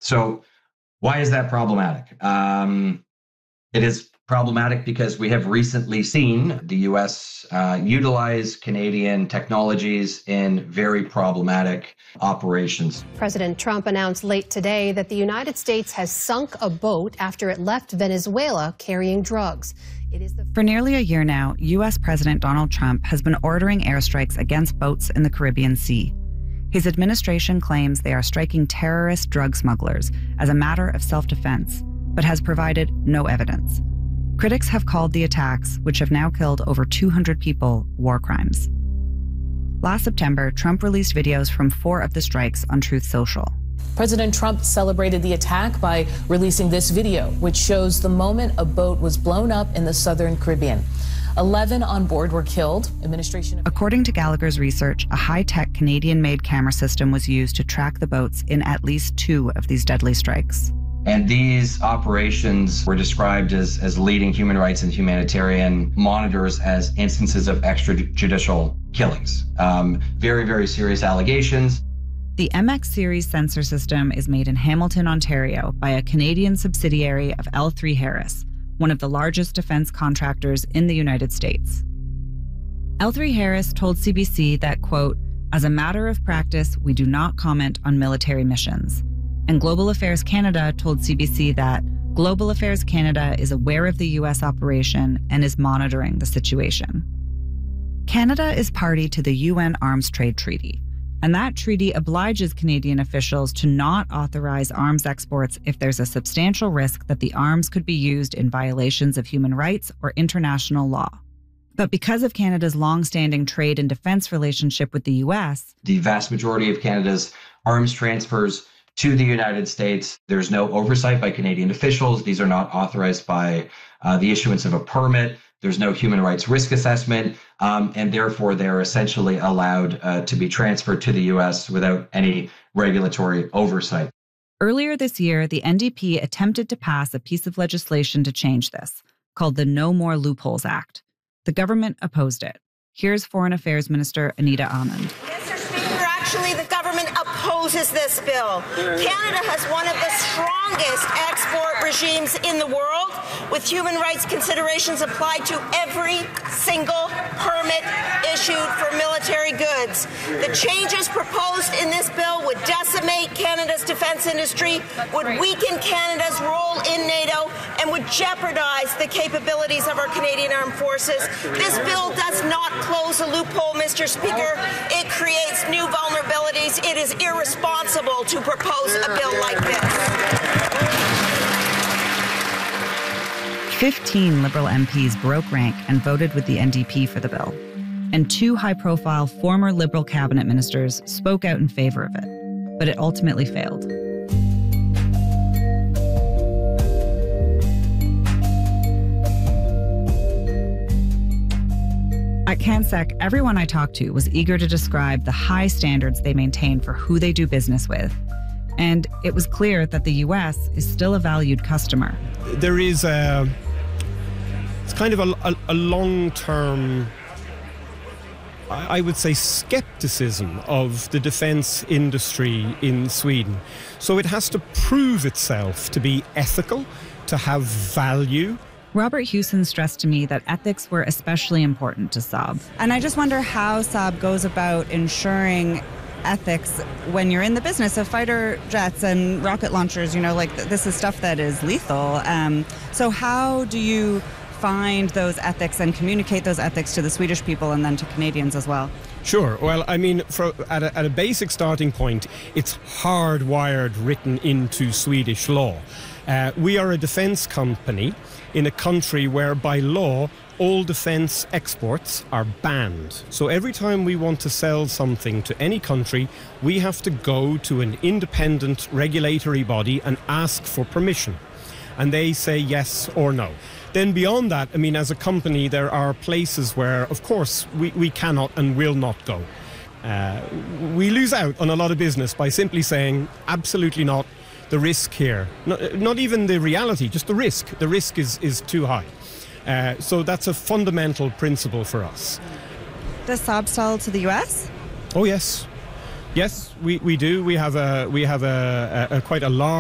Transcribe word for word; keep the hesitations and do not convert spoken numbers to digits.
So why is that problematic? Um, it is problematic because we have recently seen the U S uh, utilize Canadian technologies in very problematic operations. President Trump announced late today that the United States has sunk a boat after it left Venezuela carrying drugs. It is the- For nearly a year now, U S President Donald Trump has been ordering airstrikes against boats in the Caribbean Sea. His administration claims they are striking terrorist drug smugglers as a matter of self-defense, but has provided no evidence. Critics have called the attacks, which have now killed over two hundred people, war crimes. Last September, Trump released videos from four of the strikes on Truth Social. President Trump celebrated the attack by releasing this video, which shows the moment a boat was blown up in the southern Caribbean. Eleven on board were killed. Administration. According to Gallagher's research, a high-tech Canadian-made camera system was used to track the boats in at least two of these deadly strikes. And these operations were described as, as leading human rights and humanitarian monitors as instances of extrajudicial killings. Um, very, very serious allegations. The M X series sensor system is made in Hamilton, Ontario by a Canadian subsidiary of L three Harris, one of the largest defense contractors in the United States. L three Harris told C B C that, quote, "As a matter of practice, we do not comment on military missions." And Global Affairs Canada told C B C that Global Affairs Canada is aware of the U S operation and is monitoring the situation. Canada is party to the U N Arms Trade Treaty, and that treaty obliges Canadian officials to not authorize arms exports if there's a substantial risk that the arms could be used in violations of human rights or international law. But because of Canada's long-standing trade and defense relationship with the U S, the vast majority of Canada's arms transfers to the United States, there's no oversight by Canadian officials. These are not authorized by uh, the issuance of a permit. There's no human rights risk assessment, um, and therefore they're essentially allowed uh, to be transferred to the U S without any regulatory oversight. Earlier this year, the N D P attempted to pass a piece of legislation to change this, called the No More Loopholes Act. The government opposed it. Here's Foreign Affairs Minister Anita Anand. Mister Speaker, actually the government opposes this bill. Canada has one of the strongest export regimes in the world, with human rights considerations applied to every single permit issued for military goods. The changes proposed in this bill would decimate Canada's defense industry, would weaken Canada's role in NATO, and would jeopardize the capabilities of our Canadian armed forces. This bill does not close a loophole, Mister Speaker. It creates new vulnerabilities. It is irresponsible to propose a bill like this. Fifteen Liberal M Ps broke rank and voted with the N D P for the bill. And two high-profile former Liberal cabinet ministers spoke out in favor of it. But it ultimately failed. At CanSec, everyone I talked to was eager to describe the high standards they maintain for who they do business with. And it was clear that the U S is still a valued customer. There is a, it's kind of a, a, a long-term, I would say, skepticism of the defense industry in Sweden. So it has to prove itself to be ethical, to have value. Robert Hewson stressed to me that ethics were especially important to Saab. And I just wonder how Saab goes about ensuring ethics when you're in the business of fighter jets and rocket launchers. You know, like th- this is stuff that is lethal. Um, so how do you find those ethics and communicate those ethics to the Swedish people and then to Canadians as well? Sure. Well, I mean, for, at, a, at a basic starting point, it's hardwired written into Swedish law. Uh, we are a defense company in a country where by law all defense exports are banned. So every time we want to sell something to any country, we have to go to an independent regulatory body and ask for permission. And they say yes or no. Then beyond that, I mean, as a company, there are places where, of course, we, we cannot and will not go. Uh, we lose out on a lot of business by simply saying, absolutely not. The risk here, not, not even the reality, just the risk. The risk is, is too high. Uh, so that's a fundamental principle for us. Does Saab sell to the U S? Oh yes, yes, we, we do. We have a we have a, a, a quite a large.